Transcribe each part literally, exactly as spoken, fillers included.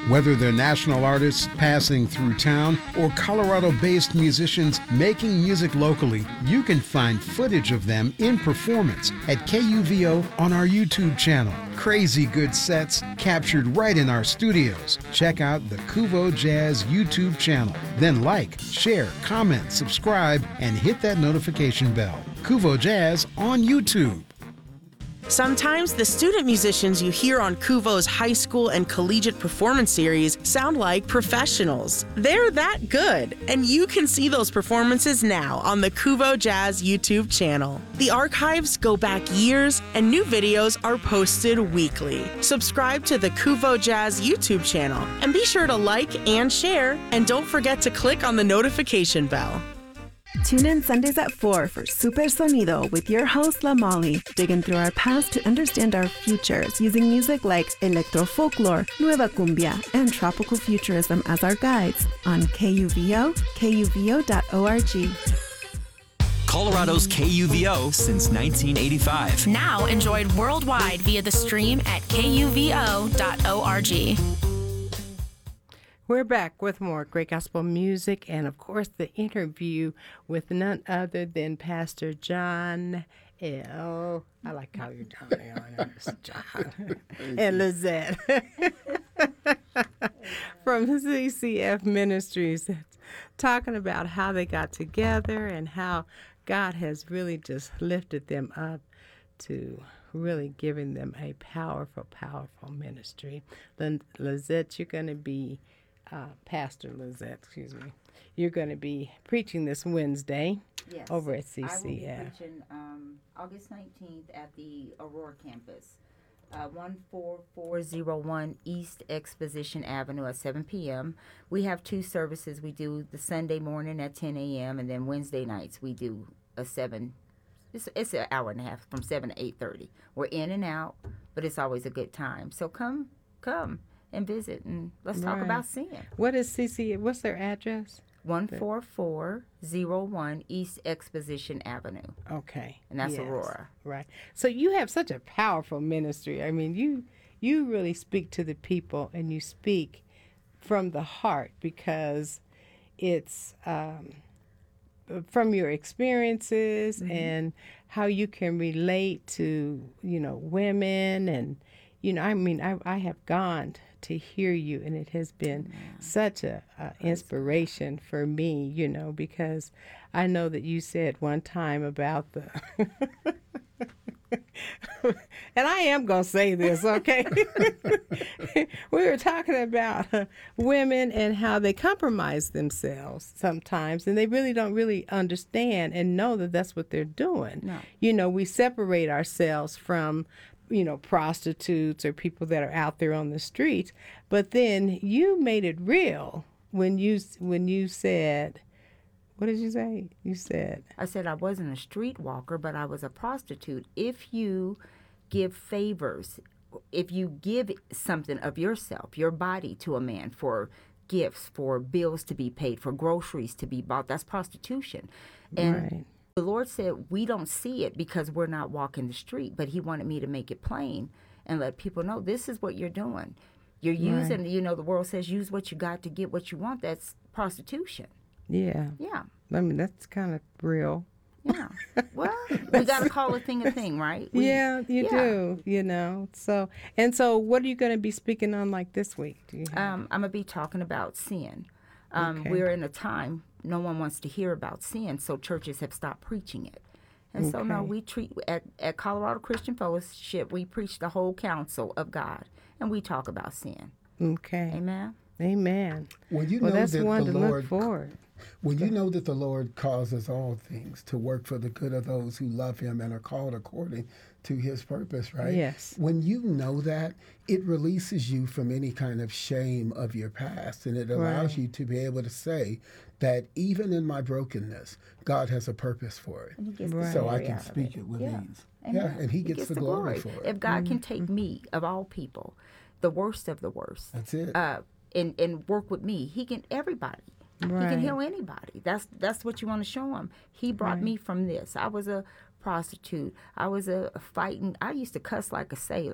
Whether they're national artists passing through town or Colorado-based musicians making music locally, you can find footage of them in performance at K U V O on our YouTube channel. Crazy good sets captured right in our studios. Check out the Kuvo Jazz YouTube channel. Then like, share, comment, subscribe, and hit that notification bell. Kuvo Jazz on YouTube. Sometimes the student musicians you hear on Kuvo's high school and collegiate performance series sound like professionals. They're that good, and you can see those performances now on the Kuvo Jazz YouTube channel. The archives go back years, and new videos are posted weekly. Subscribe to the Kuvo Jazz YouTube channel, and be sure to like and share, and don't forget to click on the notification bell. Tune in Sundays at four for Super Sonido with your host, La Molly, digging through our past to understand our futures using music like electro folklore, nueva cumbia, and tropical futurism as our guides on K U V O, K U V O dot org. Colorado's K U V O since nineteen eighty-five. Now enjoyed worldwide via the stream at K U V O dot org. We're back with more great gospel music and, of course, the interview with none other than Pastor John L. I like how you're John L. John and Lizette from C C F Ministries, talking about how they got together and how God has really just lifted them up to really giving them a powerful, powerful ministry. Then, Lizette, you're going to be Uh, Pastor Lizette, excuse me, you're going to be preaching this Wednesday yes. over at C C F. I will be preaching um, August nineteenth at the Aurora campus, uh, one four four zero one East Exposition Avenue at seven p.m. We have two services. We do the Sunday morning at ten a.m. and then Wednesday nights we do a seven. It's, it's an hour and a half from seven to eight thirty. We're in and out, but it's always a good time. So come, come. and visit, and let's talk right. about sin. What is C C? What's their address? one four four zero one East Exposition Avenue. Okay. And that's yes. Aurora. Right. So you have such a powerful ministry. I mean, you you really speak to the people, and you speak from the heart, because it's um, from your experiences mm-hmm. and how you can relate to, you know, women. And, you know, I mean, I, I have gone to hear you, and it has been yeah. such a, a inspiration for me, you know, because I know that you said one time about the and I am going to say this, okay? We were talking about uh, women and how they compromise themselves sometimes, and they really don't really understand and know that that's what they're doing. No. You know, we separate ourselves from, you know, prostitutes or people that are out there on the streets. But then you made it real when you when you said, what did you say? You said, I said I wasn't a streetwalker, but I was a prostitute. If you give favors, if you give something of yourself, your body to a man for gifts, for bills to be paid, for groceries to be bought, that's prostitution. And right. the Lord said we don't see it because we're not walking the street, but he wanted me to make it plain and let people know this is what you're doing. You're using, right. you know, the world says use what you got to get what you want. That's prostitution. Yeah. Yeah. I mean, that's kind of real. Yeah. Well, we got to call a thing a thing, right? We, yeah, you yeah. do, you know. So, and so what are you going to be speaking on like this week? Do you have? Um, I'm going to be talking about sin. Um, okay. We're in a time no one wants to hear about sin, so churches have stopped preaching it. And okay. so, no, we treat, at, at Colorado Christian Fellowship, we preach the whole counsel of God, and we talk about sin. Okay. Amen? Amen. Well, you well know that's that one the to Lord, look forward. Well, you know that the Lord causes all things to work for the good of those who love him and are called according to his purpose, right? Yes. When you know that, it releases you from any kind of shame of your past, and it allows right. you to be able to say that even in my brokenness, God has a purpose for it. And he gets right. the So I glory can out speak of it. it with yeah. ease. Amen. Yeah, and he, he gets, gets the, the glory, glory for it. If God mm-hmm. can take me, of all people, the worst of the worst, That's it. Uh, and, and work with me, he can, everybody. Right. He can heal anybody. That's that's what you want to show him. He brought right. me from this. I was a prostitute. I was a, a fighting. I used to cuss like a sailor,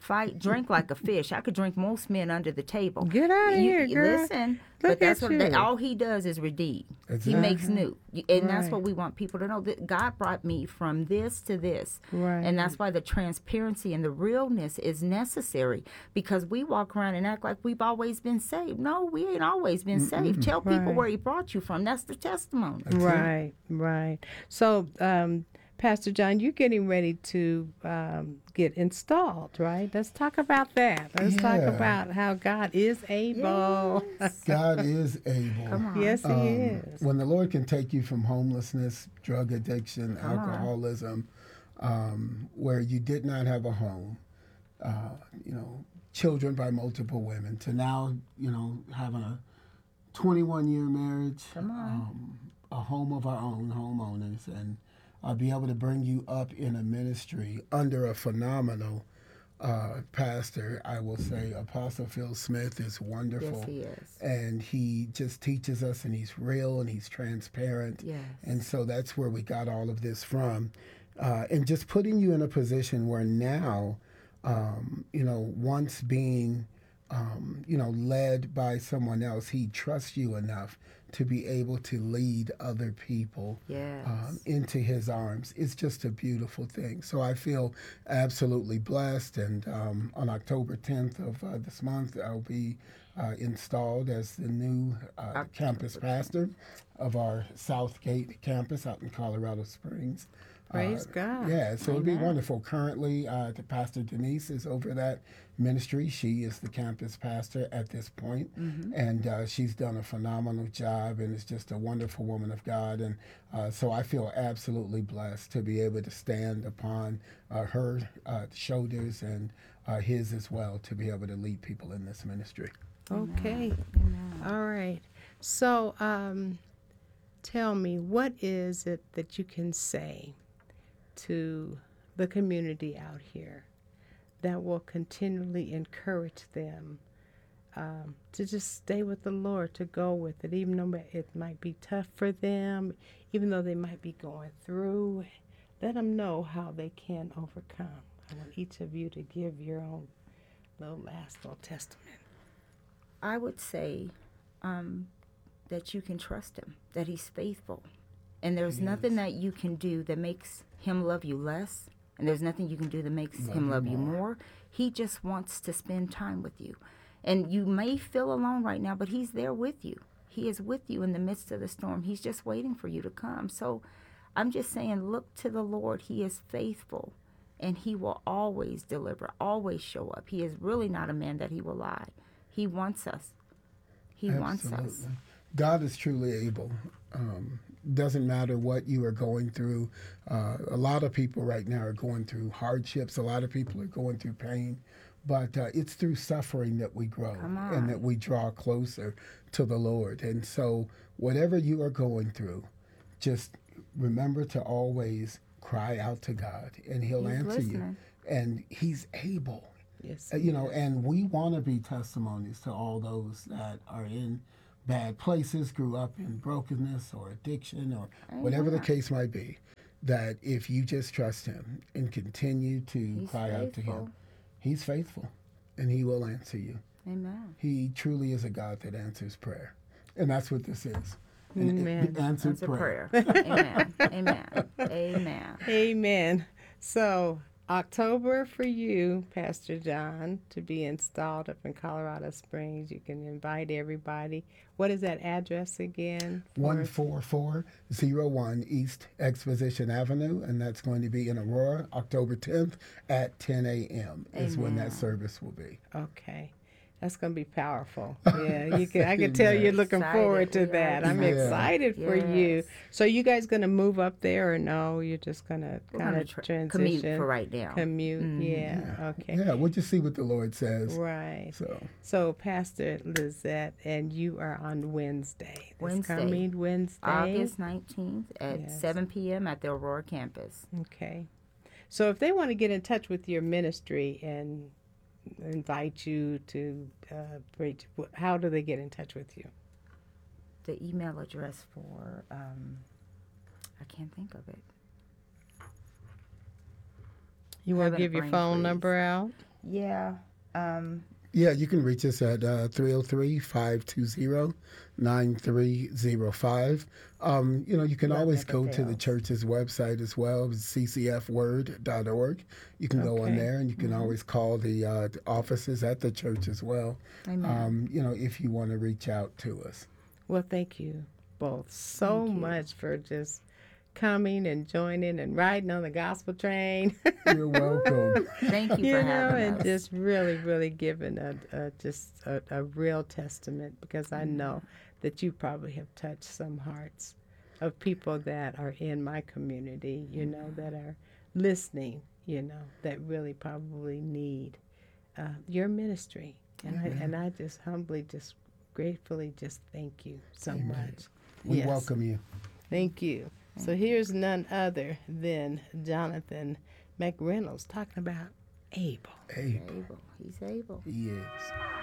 fight, drink like a fish. I could drink most men under the table. Get out of You- here, you girl. Listen, Look but that's at what they, you. all he does is redeem. That's He it. makes new, You- and that's Right. what we want people to know. That God brought me from this to this, Right. and that's why the transparency and the realness is necessary. Because we walk around and act like we've always been saved. No, we ain't always been saved. Tell people Right. where He brought you from. That's the testimony. Right, right. So, um, Pastor John, you're getting ready to um, get installed, right? Let's talk about that. Let's talk Yeah. about how God is able. God is able. Come on. Yes, He Um, is. When the Lord can take you from homelessness, drug addiction, alcoholism, um, where you did not have a home, uh, you know, children by multiple women, to now, you know, having a twenty-one year marriage, um, a home of our own, homeowners, and uh, be able to bring you up in a ministry under a phenomenal uh, pastor. I will say Apostle Phil Smith is wonderful. Yes, he is. And he just teaches us, and he's real, and he's transparent. Yes. And so that's where we got all of this from. Uh, and just putting you in a position where now, um, you know, once being, um, you know, led by someone else, he trusts you enough to be able to lead other people Yes. um, into his arms. It's just a beautiful thing. So I feel absolutely blessed. And um, on October tenth of uh, this month, I'll be uh, installed as the new uh, campus pastor of our Southgate campus out in Colorado Springs. Praise Uh, God. Yeah, so it'd be wonderful. Currently, uh, the Pastor Denise is over that ministry. She is the campus pastor at this point, and uh, she's done a phenomenal job, and is just a wonderful woman of God. And uh, so I feel absolutely blessed to be able to stand upon uh, her uh, shoulders and uh, his as well, to be able to lead people in this ministry. Okay. All right. So, um, tell me, what is it that you can say to the community out here that will continually encourage them um, to just stay with the Lord, to go with it, even though it might be tough for them, even though they might be going through? Let them know how they can overcome. I want each of you to give your own little last little testament. I would say um, that you can trust Him, that He's faithful. And there's nothing that you can do that makes Him love you less, and there's nothing you can do that makes Him love you more. He just wants to spend time with you. And you may feel alone right now, but He's there with you. He is with you in the midst of the storm. He's just waiting for you to come. So I'm just saying, look to the Lord. He is faithful, and He will always deliver, always show up. He is really not a man that He will lie. He wants us. He wants us. Absolutely. God is truly able. Um, doesn't matter what you are going through. Uh, a lot of people right now are going through hardships. A lot of people are going through pain. But uh, it's through suffering that we grow and that we draw closer to the Lord. And so whatever you are going through, just remember to always cry out to God, and He'll He's answer listening. you. And He's able. Yes. Uh, you know, and we want to be testimonies to all those that are in bad places, grew up in brokenness or addiction or whatever the case might be, that if you just trust Him and continue to He's cry out to faithful. Him, He's faithful and He will answer you. Amen. He truly is a God that answers prayer. And that's what this is. An Amen. answered Answer prayer. prayer. Amen. Amen. Amen. Amen. So, October for you, Pastor John, to be installed up in Colorado Springs. You can invite everybody. What is that address again? one four four zero one East Exposition Avenue, and that's going to be in Aurora, October tenth at ten a.m. is when that service will be. Okay. That's going to be powerful. Yeah, you can. I can tell you're looking Excited. forward to We are that. I'm Yeah. excited for you. Yes. So, you guys going to move up there, or no? You're just going to We're kind gonna of tr- transition, commute for right now. Commute. Yeah. Okay. Yeah, we'll just see what the Lord says. Right. So So, Pastor Lizette, and you are on Wednesday. This Wednesday. coming Wednesday. August nineteenth at Yes. seven p.m. at the Aurora campus. Okay. So, if they want to get in touch with your ministry and invite you to uh, preach, wh- how do they get in touch with you? The email address for, um, I can't think of it. You want to Having a give your brain phone freeze. number out? Yeah. Um, Yeah, you can reach us at uh, three oh three, five two zero, nine three zero five. Um, you know, you can Love always go everything to the else. church's website as well, c c f word dot org. You can go on Okay. there, and you can always call the, uh, the offices at the church as well, Amen. um, you know, if you want to reach out to us. Well, thank you both so much for just coming and joining and riding on the gospel train. You're welcome. Thank you, you for know, having and us. just really, really giving a, a just a, a real testament, because I know that you probably have touched some hearts of people that are in my community, you know, that are listening, you know, that really probably need uh, your ministry. And I, and I just humbly, just gratefully just thank you so much. We Yes. welcome you. Thank you. So here's none other than Jonathan McReynolds talking about Abel. Hey, Able. He's able. he is.